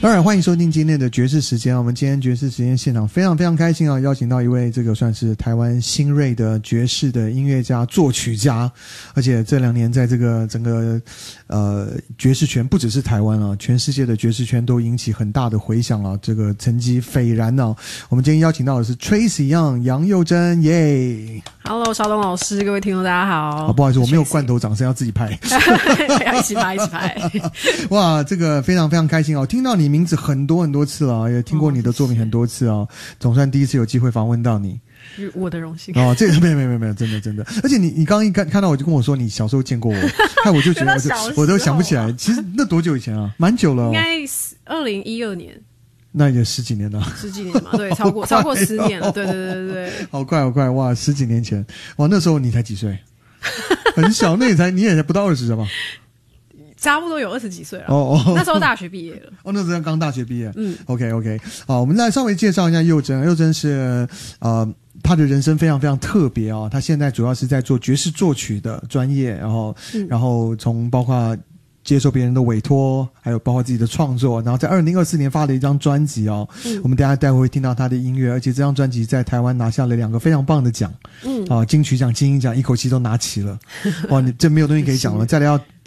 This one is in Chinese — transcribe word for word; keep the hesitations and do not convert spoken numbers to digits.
当然，欢迎收听今天的爵士时间。我们今天爵士时间现场非常非常开心啊，邀请到一位这个算是台湾新锐的爵士的音乐家、作曲家，而且这两年在这个整个呃爵士圈，不只是台湾啊，全世界的爵士圈都引起很大的回响啊，这个成绩斐然啊。我们今天邀请到的是 Tracy Young 杨佑珍，耶 ！Hello， 邵东老师，各位听众大家好。 啊，不好意思，我没有罐头掌声，要自己拍， 要一起拍，一起拍。 哇，这个非常非常开心哦！听到你名字很多很多次了，也听过你的作品很多次哦，总算第一次有机会访问到你。 我的荣幸哦，这个没有没有没有没有，真的真的，而且你你刚刚一看看到我就跟我说你小时候见过我，害我就觉得我就我都想不起来，其实那多久以前啊？蛮久了、哦， 应该二零一二年， 那也十几年了， 十几年嘛，对，超过、哦、超过十年了，对对对对对， 好快好快哇！十几年前哇，那时候你才几岁？很小，那也才你也才不到二十吧？ 差不多有二十几岁了。 哦哦， 那时候大学毕业了。 哦，那时候刚大学毕业。 嗯 ，OK OK， 好，我们来稍微介绍一下佑珍。佑珍是呃，他的人生非常非常特别啊、哦。他现在主要是在做爵士作曲的专业，然后、嗯、然后从包括接受别人的委托，还有包括自己的创作，然后在二零二四年发了一张专辑哦。嗯、我们等一下待会会听到他的音乐，而且这张专辑在台湾拿下了两个非常棒的奖。嗯，啊，金曲奖、金鹰奖一口气都拿齐了。哇，你这没有东西可以讲了，再来要。